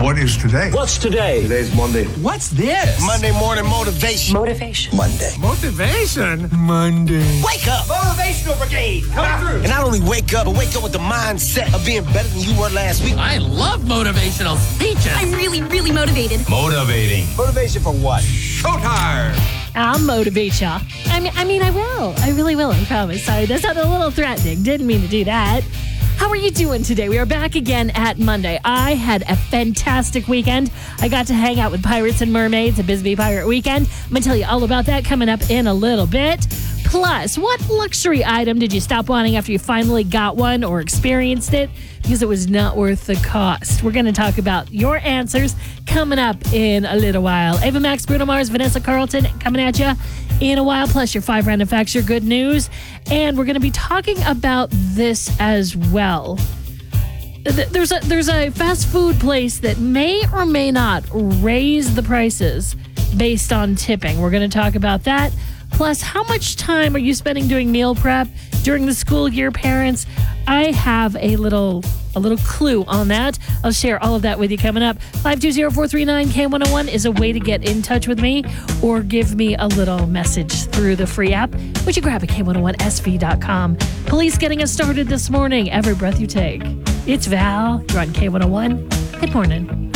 What is today? What's today? Today's Monday. What's this? Monday morning motivation. Motivation. Monday. Motivation. Monday. Wake up! Motivational Brigade, come through. And not only wake up, but wake up with the mindset of being better than you were last week. I love motivational speeches. I'm really, really motivated. Motivating. Motivation for what? Showtime. I'll motivate ya. I mean, I will. I really will, I promise. Sorry, that sounded a little threatening. Didn't mean to do that. How are you doing today? We are back again at Monday. I had a fantastic weekend. I got to hang out with Pirates and Mermaids at Bisbee Pirate Weekend. I'm going to tell you all about that coming up in a little bit. Plus, what luxury item did you stop wanting after you finally got one or experienced it because it was not worth the cost? We're going to talk about your answers coming up in a little while. Ava Max, Bruno Mars, Vanessa Carlton coming at you in a while, plus your 5 random facts, your good news. And we're going to be talking about this as well. There's a fast food place that may or may not raise the prices based on tipping. We're going to talk about that. Plus, how much time are you spending doing meal prep during the school year, parents? I have a little clue on that. I'll share all of that with you coming up. 520-439-K101 is a way to get in touch with me or give me a little message through the free app, which you grab at K101SV.com. Police getting us started this morning. Every breath you take. It's Val. You're on K101. Good morning.